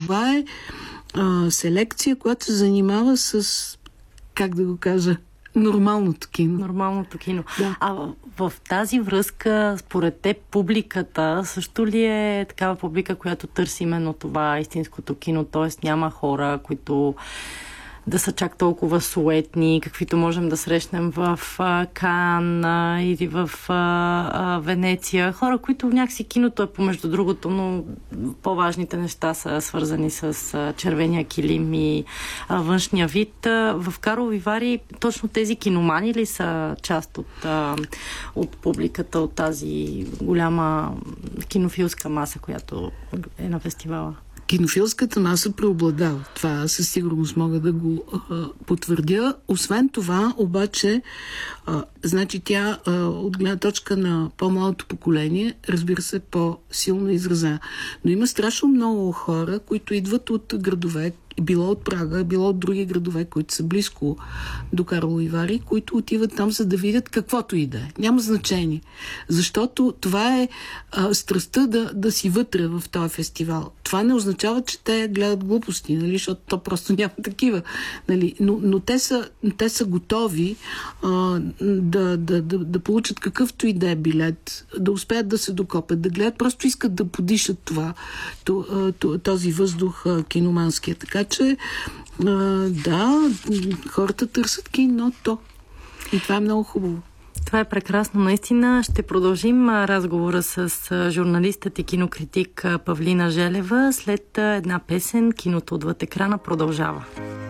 Това е селекция, която се занимава с, как да го кажа, нормалното кино. Нормалното кино. Да. А в тази връзка, според теб, публиката също ли е такава публика, която търси именно това истинското кино? Т.е. няма хора, които да са чак толкова суетни, каквито можем да срещнем в Кан или в Венеция. Хора, които някакси киното е помежду другото, но по-важните неща са свързани с червения килим и външния вид. В Карлови Вари точно тези киномани ли са част от публиката, от тази голяма кинофилска маса, която е на фестивала? Кинофилската маса преобладава. Това със сигурност мога да го потвърдя. Освен това, обаче, значи тя от гледна точка на по-малото поколение, разбира се, по-силно изразена. Но има страшно много хора, които идват от градове, било от Прага, било от други градове, които са близко до Карлови Вари, които отиват там, за да видят каквото и да е. Няма значение. Защото това е страстта да си вътре в този фестивал. Това не означава, че те гледат глупости, нали? Защото то просто няма такива. Нали? Но те са готови да получат какъвто и да е билет, да успеят да се докопят, да гледат, просто искат да подишат това, този въздух киноманския. Така че, да, хората търсят киното. И това е много хубаво. Това е прекрасно. Наистина ще продължим разговора с журналистът и кинокритик Павлина Желева след една песен. Киното отвъд екрана продължава.